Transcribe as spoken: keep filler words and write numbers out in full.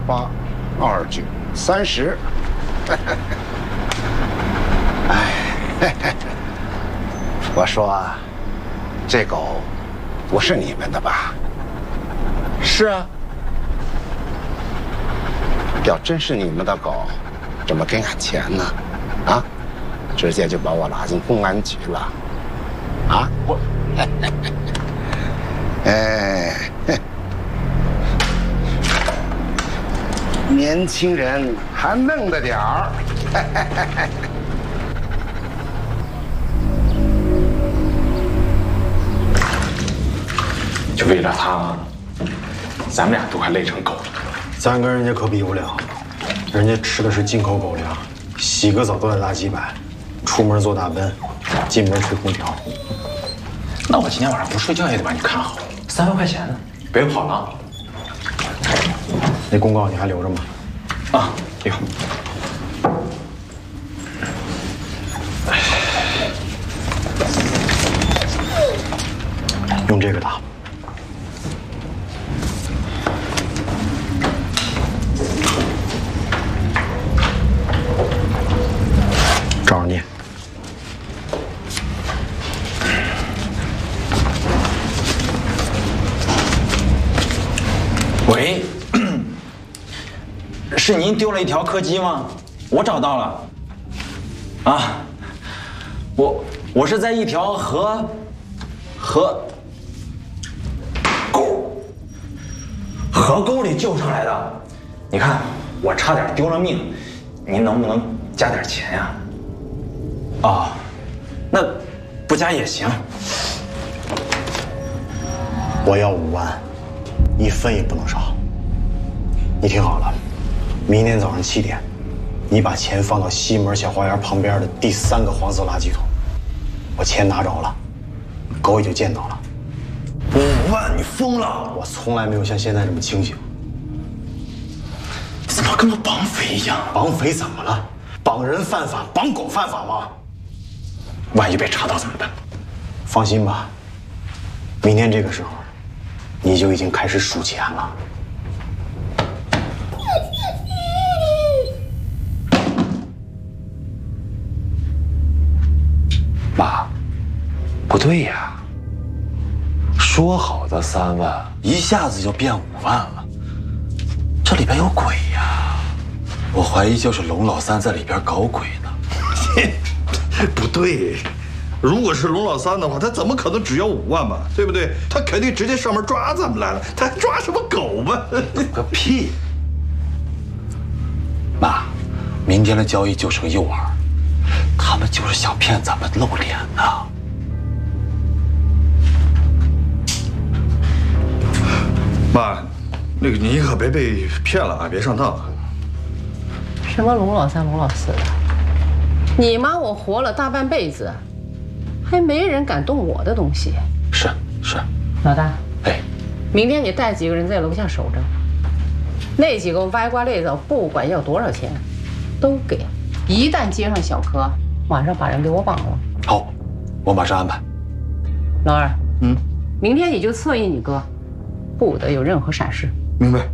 八，二九三十。哎，我说，这狗不是你们的吧？ 是啊。 要真是你们的狗，怎么给俺钱呢？啊，直接就把我拉进公安局了。啊， 我， 哎，年轻人还嫩着点儿。 就为了他，咱们俩都快累成狗了。 咱跟人家可比不了，人家吃的是进口狗粮，洗个澡都得拉几百，出门坐大奔，进门吹空调。 那我今天晚上不睡觉也得把你看好，三万块钱呢，别跑了啊！ 那公告你还留着吗？ 啊，有。 用这个打。照着念。 喂，是您丢了一条柯基吗？我找到了。啊，我我是在一条河河沟河沟里救上来的。你看，我差点丢了命，您能不能加点钱呀？哦，那不加也行。 我要五万，一分也不能少。你听好了，明天早上七点，你把钱放到西门小花园旁边的第三个黄色垃圾桶。我钱拿着了，狗也就见到了。 五万？你疯了！ 我从来没有像现在这么清醒。 你怎么跟个绑匪一样？ 绑匪怎么了？绑人犯法，绑狗犯法吗？ 万一被查到怎么办？ 放心吧，明天这个时候，你就已经开始数钱了。 妈，不对呀，说好的三万，一下子就变五万了，这里边有鬼呀！我怀疑就是龙老三在里边搞鬼呢。 不对，如果是龙老三的话，他怎么可能只要五万嘛？对不对？他肯定直接上门抓咱们来了，他还抓什么狗嘛？ 个屁！妈，明天的交易就是个诱饵，他们就是想骗咱们露脸呢。 妈，那个你可别被骗了啊，别上当。 什么龙老三、龙老四的？你妈我活了大半辈子，还没人敢动我的东西。 是是， 老大， 哎， 明天你带几个人在楼下守着，那几个歪瓜裂枣，不管要多少钱，都给。一旦接上小柯，马上把人给我绑了。 好，我马上安排。 老二， 嗯， 明天你就策应你哥，不得有任何闪失。 明白。